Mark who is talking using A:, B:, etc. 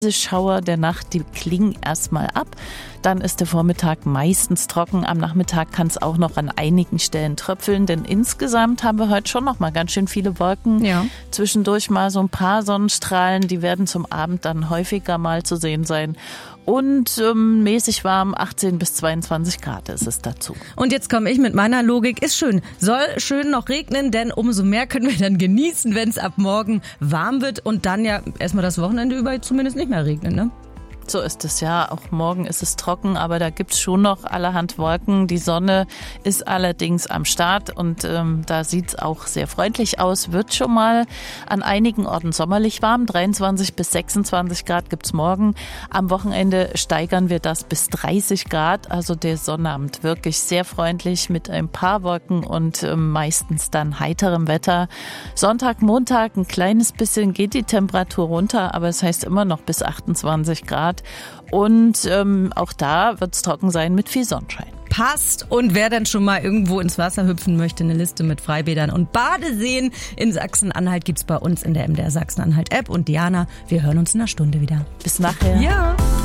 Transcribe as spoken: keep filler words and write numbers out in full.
A: Diese Schauer der Nacht, die klingen erstmal ab. Dann ist der Vormittag meistens trocken. Am Nachmittag kann es auch noch an einigen Stellen tröpfeln, denn insgesamt haben wir heute schon noch mal ganz schön viele Wolken.
B: Ja.
A: Zwischendurch mal so ein paar Sonnenstrahlen, die werden zum Abend dann häufiger mal zu sehen sein. Und ähm, mäßig warm, achtzehn bis zweiundzwanzig Grad ist es dazu.
B: Und jetzt komme ich mit meiner Logik, ist schön, soll schön noch regnen, denn umso mehr können wir dann genießen, wenn es ab morgen warm wird und dann ja erstmal das Wochenende über zumindest nicht mehr regnet, ne?
A: So ist es ja. Auch morgen ist es trocken, aber da gibt's schon noch allerhand Wolken. Die Sonne ist allerdings am Start und ähm, da sieht's auch sehr freundlich aus. Wird schon mal an einigen Orten sommerlich warm. dreiundzwanzig bis sechsundzwanzig Grad gibt's morgen. Am Wochenende steigern wir das bis dreißig Grad. Also der Sonnabend wirklich sehr freundlich mit ein paar Wolken und ähm, meistens dann heiterem Wetter. Sonntag, Montag ein kleines bisschen geht die Temperatur runter, aber es heißt immer noch bis achtundzwanzig Grad. Und ähm, auch da wird es trocken sein mit viel Sonnenschein.
B: Passt. Und wer dann schon mal irgendwo ins Wasser hüpfen möchte, eine Liste mit Freibädern und Badeseen in Sachsen-Anhalt gibt's bei uns in der M D R Sachsen-Anhalt App. Und Diana, wir hören uns in einer Stunde wieder.
A: Bis nachher.
B: Ja.